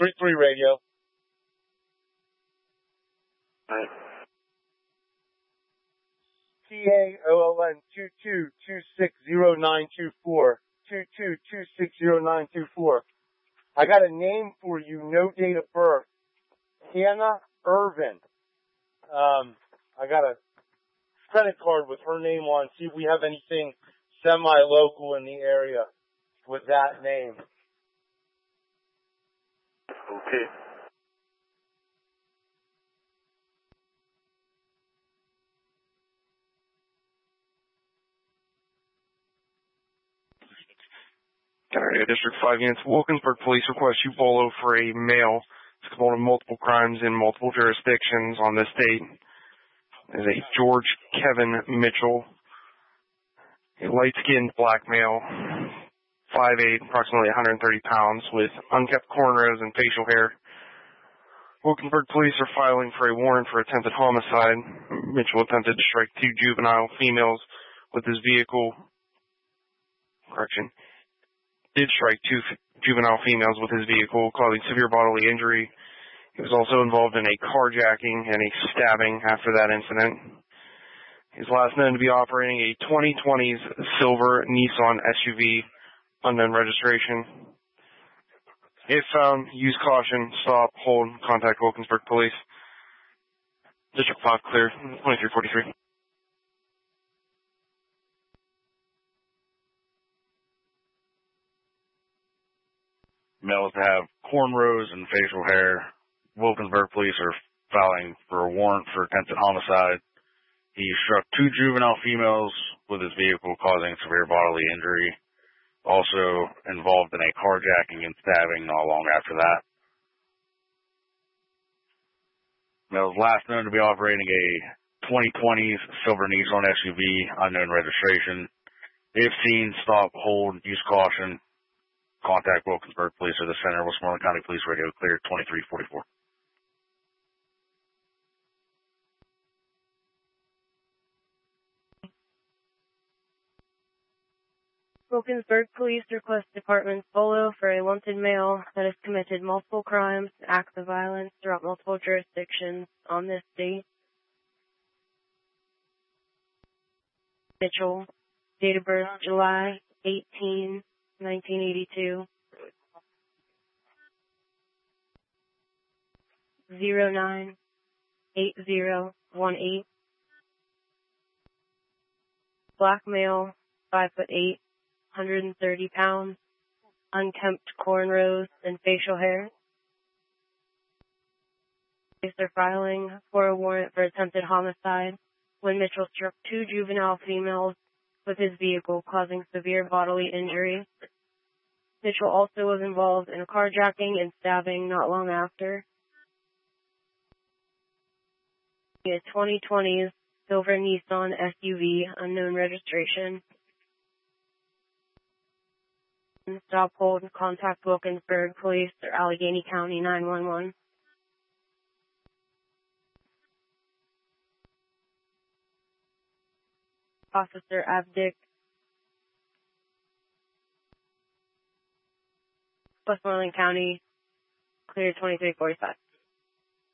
3-3 radio. Alright. TAOLN 22260924. 22260924. I got a name for you, no date of birth. Hannah Irvin. I got a credit card with her name on. See if we have anything semi-local in the area with that name. Okay. Area District 5 units. Wilkinsburg Police request you follow for a male. It's involved in multiple crimes in multiple jurisdictions on this date. There's a George Kevin Mitchell, a light-skinned black male, 5'8", approximately 130 pounds, with unkept cornrows and facial hair. Wilkinsburg Police are filing for a warrant for attempted homicide. Mitchell attempted to strike 2 juvenile females with his vehicle. Did strike 2 juvenile females with his vehicle, causing severe bodily injury. He was also involved in a carjacking and a stabbing after that incident. He's last known to be operating a 2020's silver Nissan SUV, unknown registration. If found, use caution, stop, hold, contact Wilkinsburg Police. District 5 clear, 2343. Males have cornrows and facial hair. Wilkinsburg Police are filing for a warrant for attempted homicide. He struck 2 juvenile females with his vehicle, causing severe bodily injury. Also involved in a carjacking and stabbing not long after that. Male is last known to be operating a 2020's silver Nissan SUV, unknown registration. If seen, stop, hold, use caution. Contact Wilkinsburg Police or the Center, Westmoreland County Police Radio, clear 2344. Wilkinsburg Police request Department follow for a wanted male that has committed multiple crimes, acts of violence throughout multiple jurisdictions on this date. Mitchell, date of birth July 18, 1982. 098018. Black male, 5'8", 130 pounds, unkempt cornrows and facial hair. Police are filing for a warrant for attempted homicide when Mitchell struck 2 juvenile females with his vehicle, causing severe bodily injury. Mitchell also was involved in a carjacking and stabbing not long after. A 2020's silver Nissan SUV, unknown registration. Stop, hold, and contact Wilkinsburg Police or Allegheny County 911. Officer Abdick, Westmoreland County, clear 2345.